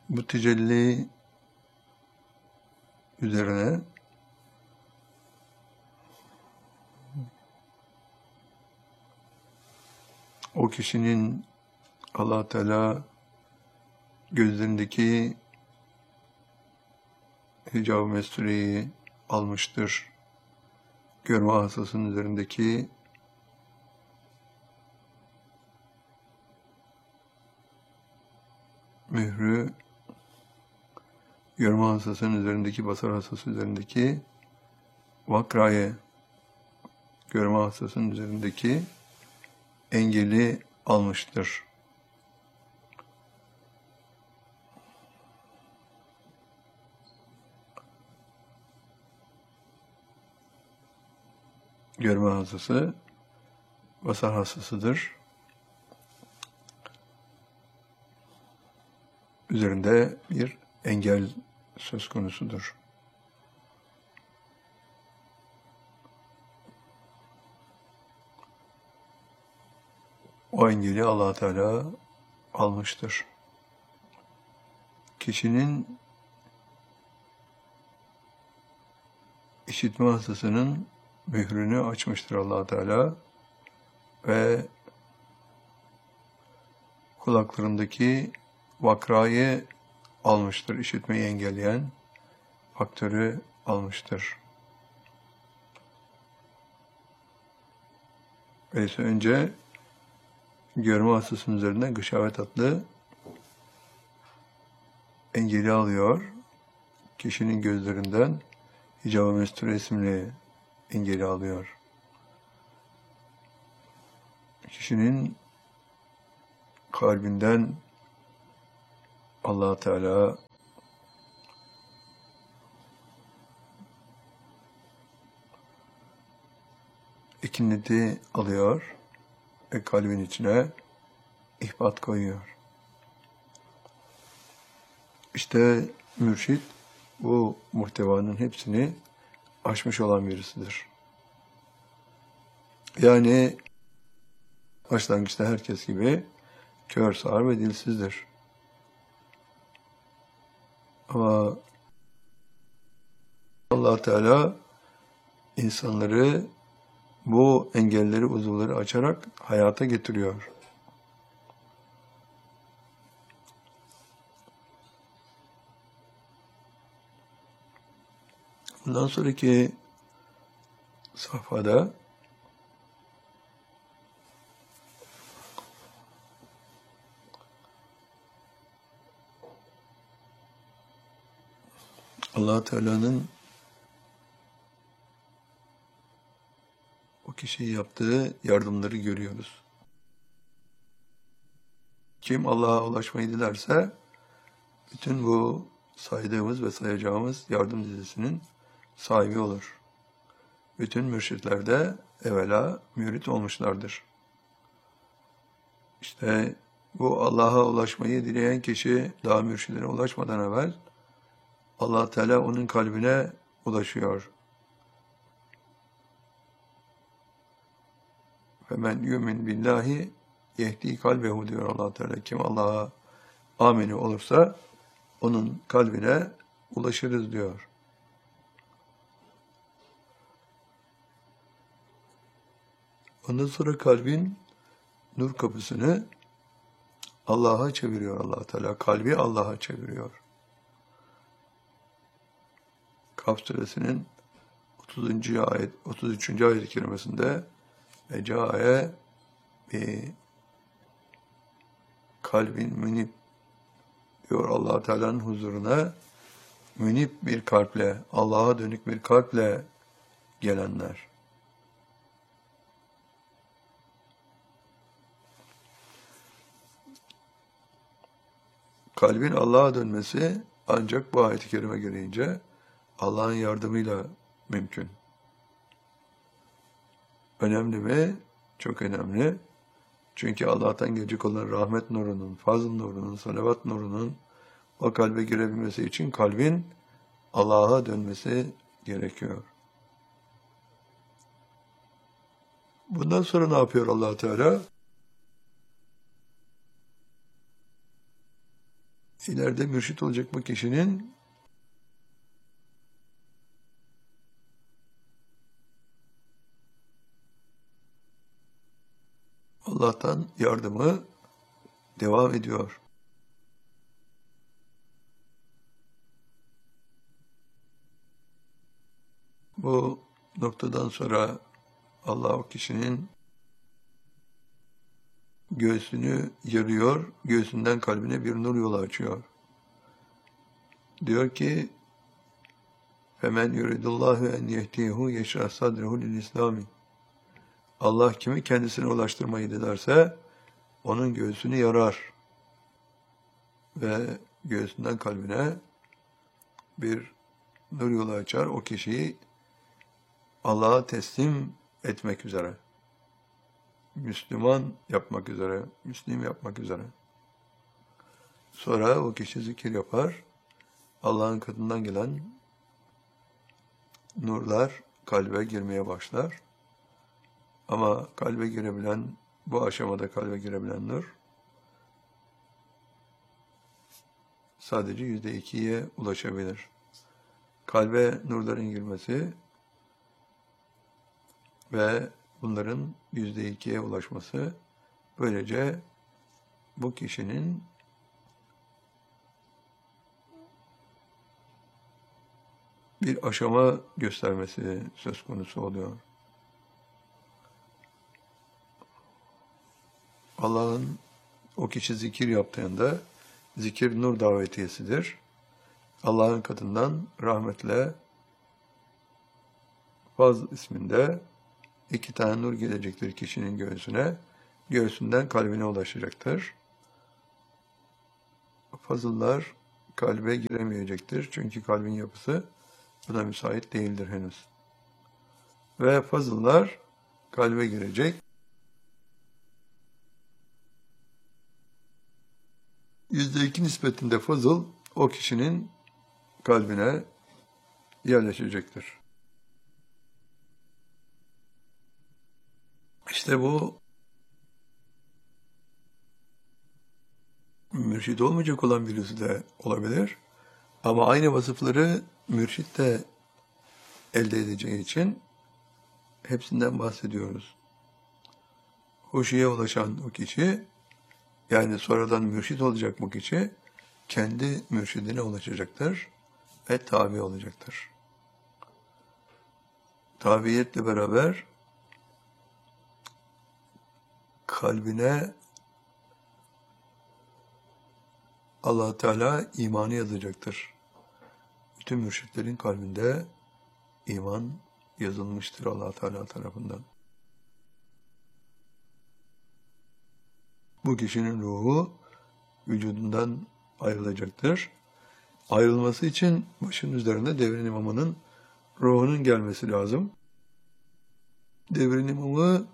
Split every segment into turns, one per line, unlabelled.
Bu tecelli üzerine o kişinin Allah Teala gözlerindeki hicab-ı mestureyi almıştır. Görme hastasının üzerindeki mührü, görme hastasının üzerindeki, basar hastası üzerindeki vakrayı, görme hastasının üzerindeki engeli almıştır. Görme hastası, basar hastasıdır. Üzerinde bir engel söz konusudur. O engeli Allah Teala almıştır. Kişinin işitme hastasının mührünü açmıştır Allah Teala ve kulaklarındaki vakrayı almıştır, işitmeyi engelleyen faktörü almıştır. Öyleyse önce görme hastasının üzerine gışavet adlı engeli alıyor. Kişinin gözlerinden hicab-ı mesture isimli engeli alıyor. Kişinin kalbinden Allah Teala ekineti alıyor ve kalbin içine ihbat koyuyor. İşte mürşit bu muhtevanın hepsini aşmış olan birisidir. Yani başlangıçta herkes gibi kör, sağır ve dilsizdir. Ama Allah Teala insanları bu engelleri, uzuvları açarak hayata getiriyor. Bundan sonraki safhada Allah Teala'nın o kişiye yaptığı yardımları görüyoruz. Kim Allah'a ulaşmayı dilerse bütün bu saydığımız ve sayacağımız yardım dizisinin sahibi olur. Bütün mürşitler de evvela mürit olmuşlardır. İşte bu Allah'a ulaşmayı dileyen kişi daha mürşidine ulaşmadan evvel Allah Teala onun kalbine ulaşıyor. Femen yu'min billahi yehdi kalbehu diyor Allah Teala. Kim Allah'a amini olursa onun kalbine ulaşırız diyor. Ondan sonra kalbin nur kapısını Allah'a çeviriyor Allah Teala. Kalbi Allah'a çeviriyor. Kaf suresinin 33. ayet-i kerimesinde Eca'e bir kalbin münib diyor Allah Teala'nın huzuruna münib bir kalple, Allah'a dönük bir kalple gelenler. Kalbin Allah'a dönmesi ancak bu ayet-i kerime gereğince Allah'ın yardımıyla mümkün. Önemli mi? Çok önemli. Çünkü Allah'tan gelecek olan rahmet nurunun, fazl nurunun, salavat nurunun o kalbe girebilmesi için kalbin Allah'a dönmesi gerekiyor. Bundan sonra ne yapıyor Allah Teala? ileride mürşit olacak bu kişinin Allah'tan yardımı devam ediyor. Bu noktadan sonra Allah o kişinin göğsünü yarıyor, göğsünden kalbine bir nur yolu açıyor. Diyor ki, فَمَنْ يُرِدُ اللّٰهُ اَنْ يَهْدِيهُ يَشْرَحْ صَدْرَهُ لِلْإِسْلَامِ Allah kimi kendisine ulaştırmayı dilerse, onun göğsünü yarar ve göğsünden kalbine bir nur yolu açar. O kişiyi Allah'a teslim etmek üzere, Müslüman yapmak üzere, Müslim yapmak üzere. Sonra o kişi zikir yapar, Allah'ın katından gelen nurlar kalbe girmeye başlar. Ama kalbe girebilen, bu aşamada kalbe girebilen nur, sadece %2'ye ulaşabilir. Kalbe nurların girmesi ve bunların %2'ye ulaşması, böylece bu kişinin bir aşama göstermesi söz konusu oluyor. Allah'ın o kişi zikir yaptığında, zikir nur davetiyesidir. Allah'ın katından rahmetle Faz isminde 2 tane nur gelecektir kişinin göğsüne, göğsünden kalbine ulaşacaktır. Fazıllar kalbe giremeyecektir çünkü kalbin yapısı buna müsait değildir henüz. Ve fazıllar kalbe girecek. %2 nispetinde fazıl o kişinin kalbine yerleşecektir. İşte bu mürşid olmayacak olan birisi de olabilir. Ama aynı vasıfları mürşid de elde edeceği için hepsinden bahsediyoruz. Huşiye ulaşan o kişi, yani sonradan mürşid olacak bu kişi, kendi mürşidine ulaşacaktır ve tabi olacaktır. Tabiiyetle beraber kalbine Allah Teala imanı yazacaktır. Bütün mürşitlerin kalbinde iman yazılmıştır Allah Teala tarafından. Bu kişinin ruhu vücudundan ayrılacaktır. Ayrılması için başın üzerinde devrin imamının ruhunun gelmesi lazım. Devrin imamı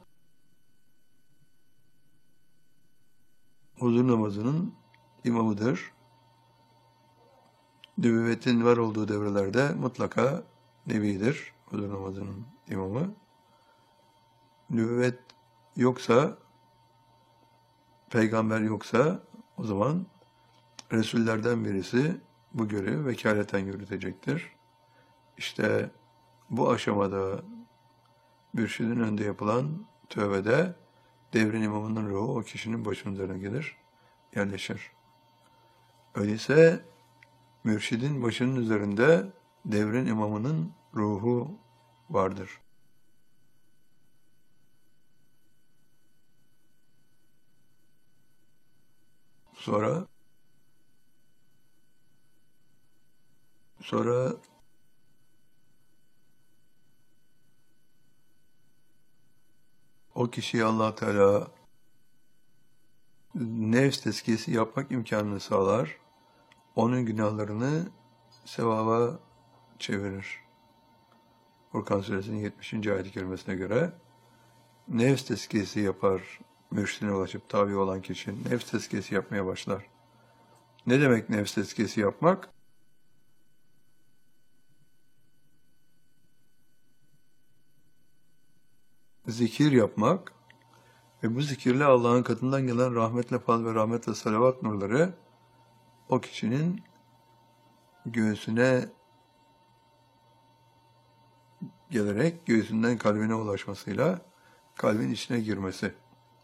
huzur namazının imamıdır. Nübüvvetin var olduğu devrelerde mutlaka nebidir huzur namazının imamı. Nübüvvet yoksa, peygamber yoksa o zaman Resullerden birisi bu görevi vekaleten yürütecektir. İşte bu aşamada mürşidin önünde yapılan tövbede devrin imamının ruhu o kişinin başının üzerine gelir, yerleşir. Öyleyse mürşidin başının üzerinde devrin imamının ruhu vardır. Sonra o kişiye Allah Teala nefs tezkiyesi yapmak imkanını sağlar. Onun günahlarını sevaba çevirir. Furkan Suresinin 70. ayet-i kerimesine göre nefs tezkiyesi yapar, mürşidine ulaşıp tabi olan kişi nefs tezkiyesi yapmaya başlar. Ne demek nefs tezkiyesi yapmak? Zikir yapmak ve bu zikirle Allah'ın katından gelen rahmetle faz ve rahmetle salavat nurları o kişinin göğsüne gelerek göğsünden kalbine ulaşmasıyla kalbin içine girmesi.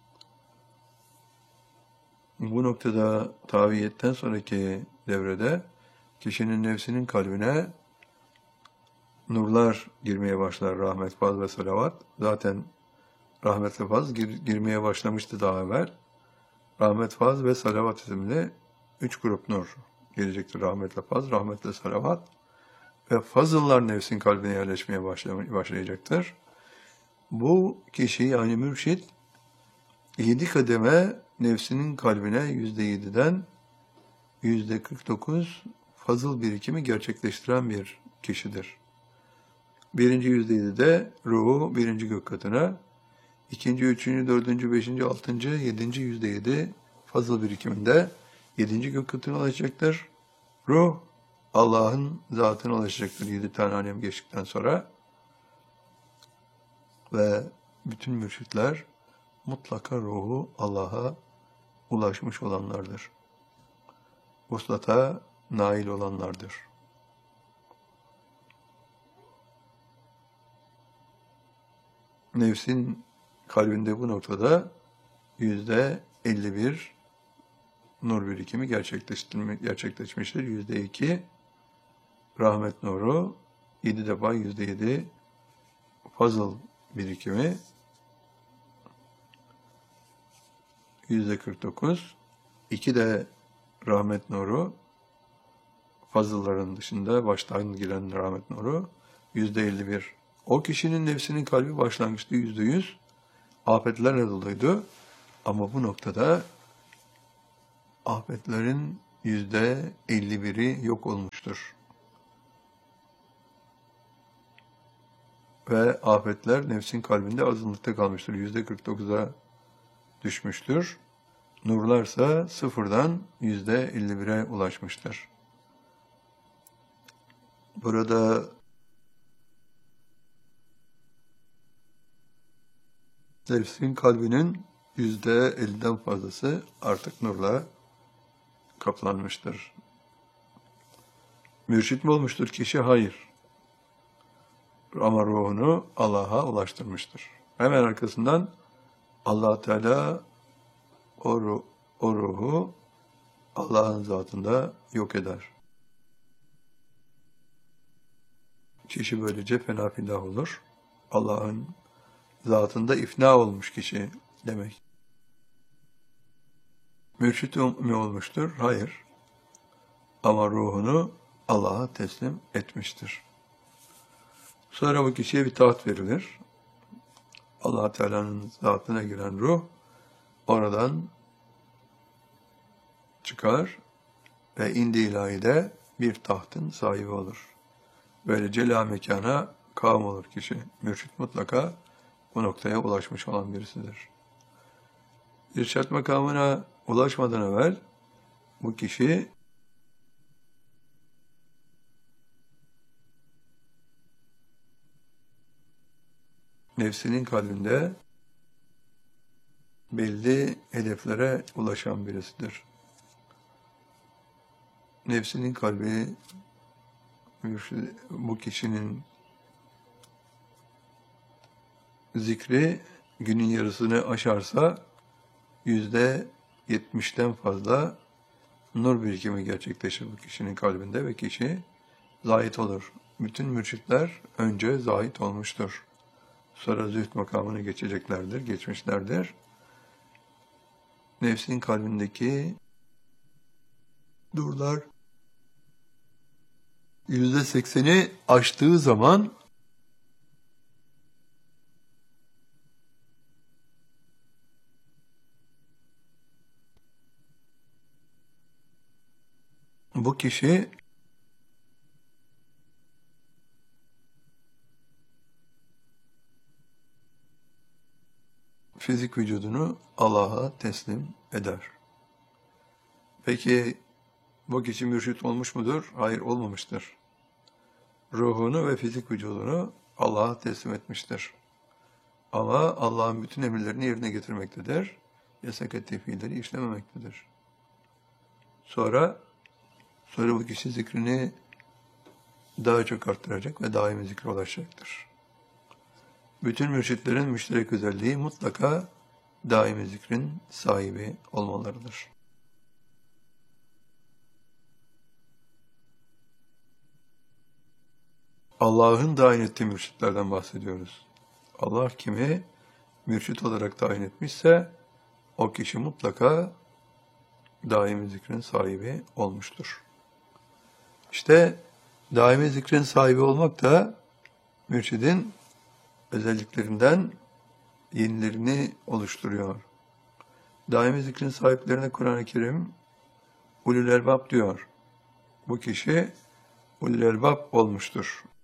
Bu noktada taviyetten sonraki devrede kişinin nefsinin kalbine nurlar girmeye başlar, rahmet, faz ve salavat. Zaten rahmet ve faz girmeye başlamıştı daha evvel. Rahmet, faz ve salavat isimli 3 grup nur gelecektir. Rahmetle faz, rahmetle salavat ve fazıllar nefsin kalbine yerleşmeye başlayacaktır. Bu kişi yani mürşit 7 kademe nefsinin kalbine %7'den %49 fazıl birikimi gerçekleştiren bir kişidir. Birinci %7'de ruhu birinci gök katına, ikinci, üçüncü, dördüncü, beşinci, altıncı, yedinci %7 fazıl birikiminde yedinci gök katına ulaşacaktır. Ruh Allah'ın zatına ulaşacaktır 7 tane alem geçtikten sonra. Ve bütün mürşitler mutlaka ruhu Allah'a ulaşmış olanlardır. Vuslata nail olanlardır. Nefsin kalbinde bu noktada %51 nur birikimi gerçekleşmiştir. %2 rahmet nuru, 7 defa %7 fazıl birikimi, %49, 2 de rahmet nuru, fazılların dışında baştan giren rahmet nuru, %51. O kişinin nefsinin kalbi başlangıçta %100 afetlerle doluydu. Ama bu noktada afetlerin %51'i yok olmuştur. Ve afetler nefsin kalbinde azınlıkta kalmıştır. %49'a düşmüştür. Nurlarsa sıfırdan %51'e ulaşmıştır. Burada nefsin kalbinin %50'den fazlası artık nurla kaplanmıştır. Mürşit mi olmuştur kişi? Hayır. Ama ruhunu Allah'a ulaştırmıştır. Hemen arkasından Allah Teala o ruhu Allah'ın zatında yok eder. Kişi böylece fena olur. Allah'ın zatında ifna olmuş kişi demek. Mürşit mi olmuştur? Hayır. Ama ruhunu Allah'a teslim etmiştir. Sonra bu kişiye bir taht verilir. Allah Teala'nın zatına giren ruh oradan çıkar ve indi ilahide bir tahtın sahibi olur. Böylece la mekana kavm olur kişi. Mürşit mutlaka bu noktaya ulaşmış olan birisidir. İrşad makamına ulaşmadan evvel bu kişi nefsinin kalbinde belli hedeflere ulaşan birisidir. Nefsinin kalbi bu kişinin zikri günün yarısını aşarsa %70'ten fazla nur birikimi gerçekleşir bu kişinin kalbinde ve kişi zahit olur. Bütün mürşitler önce zahit olmuştur. Sonra zühd makamını geçmişlerdir. Nefsin kalbindeki nurlar %80'i aştığı zaman bu kişi fizik vücudunu Allah'a teslim eder. Peki bu kişi mürşit olmuş mudur? Hayır, olmamıştır. Ruhunu ve fizik vücudunu Allah'a teslim etmiştir. Ama Allah'ın bütün emirlerini yerine getirmektedir. Yasak ettiği fiilleri işlememektedir. Sonra sonra bu kişi zikrini daha çok arttıracak ve daimi zikre ulaşacaktır. Bütün mürşitlerin müşterek özelliği mutlaka daimi zikrin sahibi olmalarıdır. Allah'ın tayin ettiği mürşitlerden bahsediyoruz. Allah kimi mürşit olarak tayin etmişse o kişi mutlaka daimi zikrin sahibi olmuştur. İşte daimi zikrin sahibi olmak da mürşidin özelliklerinden yenilerini oluşturuyor. Daimi zikrin sahiplerine Kur'an-ı Kerim ulul elbab diyor. Bu kişi ulul elbab olmuştur.